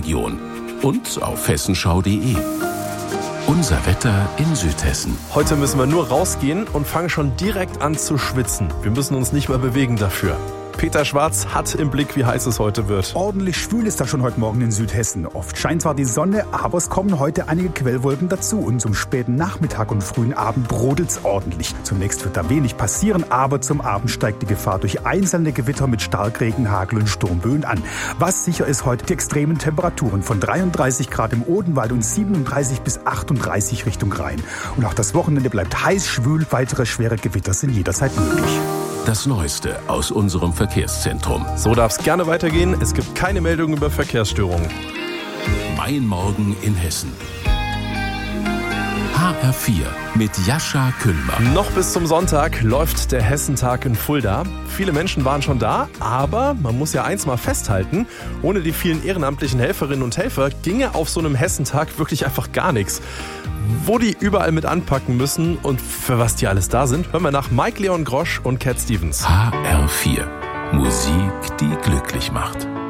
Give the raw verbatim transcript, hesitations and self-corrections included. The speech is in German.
Region und auf hessenschau punkt de. Unser Wetter in Südhessen. Heute müssen wir nur rausgehen und fangen schon direkt an zu schwitzen. Wir müssen uns nicht mehr bewegen dafür. Peter Schwarz hat im Blick, wie heiß es heute wird. Ordentlich schwül ist da schon heute Morgen in Südhessen. Oft scheint zwar die Sonne, aber es kommen heute einige Quellwolken dazu. Und zum späten Nachmittag und frühen Abend brodelt's ordentlich. Zunächst wird da wenig passieren, aber zum Abend steigt die Gefahr durch einzelne Gewitter mit Starkregen, Hagel und Sturmböen an. Was sicher ist heute die extremen Temperaturen von dreiunddreißig Grad im Odenwald und siebenunddreißig bis achtunddreißig Richtung Rhein. Und auch das Wochenende bleibt heiß, schwül. Weitere schwere Gewitter sind jederzeit möglich. Das Neueste aus unserem Verkehrszentrum. So darf es gerne weitergehen. Es gibt keine Meldungen über Verkehrsstörungen. Mein Morgen in Hessen. H R vier mit Jascha Kühlmann. Noch bis zum Sonntag läuft der Hessentag in Fulda. Viele Menschen waren schon da, aber man muss ja eins mal festhalten, ohne die vielen ehrenamtlichen Helferinnen und Helfer ginge auf so einem Hessentag wirklich einfach gar nichts. Wo die überall mit anpacken müssen und für was die alles da sind, hören wir nach Mike Leon Grosch und Cat Stevens. H R vier. Musik, die glücklich macht.